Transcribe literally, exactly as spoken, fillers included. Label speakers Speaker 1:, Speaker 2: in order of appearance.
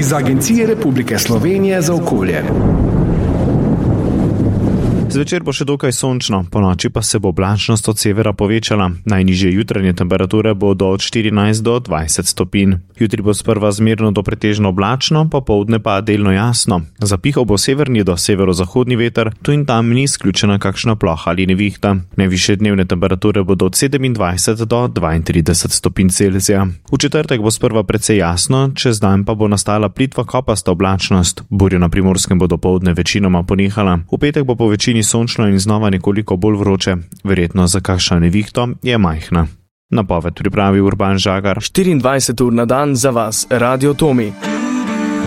Speaker 1: iz Agencije Republike Slovenije za okolje.
Speaker 2: Zvečer bo še dokaj sončno, ponoči pa se bo oblačnost od severa povečala. Najnižje jutranje temperature bodo od štirinajst do dvajset stopinj. Jutri bo sprva zmerno do pretežno oblačno, popoldne pa delno jasno. Zapihal bo severni do severozahodni veter, tu in tam ni izključena kakšna ploha ali nevihta. Najvišje dnevne temperature bodo od sedemindvajset do dvaintrideset stopinj Celzija. V četrtek bo sprva precej jasno, čez dan pa bo nastala plitva kopasta oblačnost. Burje na Primorskem bo dopoldne večinoma ponehala. V petek bo po večini sončno in znova nekoliko bolj vroče. Verjetno za kakšno nevihto je majhna. Napoved pripravi Urban Žagar.
Speaker 3: štiriindvajset ur na dan za vas, Radio Tomi.